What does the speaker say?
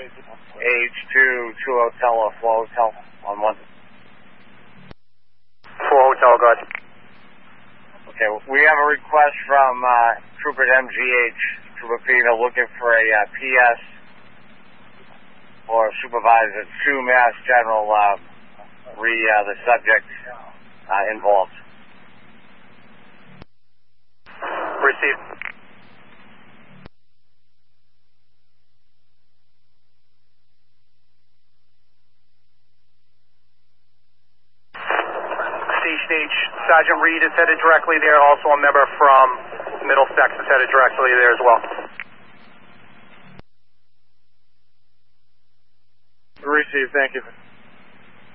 H2 Hotel or 4 Hotel on 1. 4 Hotel, go ahead. Okay, we have a request from Trooper at MGH, Trooper Pena, looking for a PS or supervisor 2 Mass General the subject involved. Received. Station H, Sergeant Reed is headed directly there. Also a member from Middlesex is headed directly there as well. Received, thank you.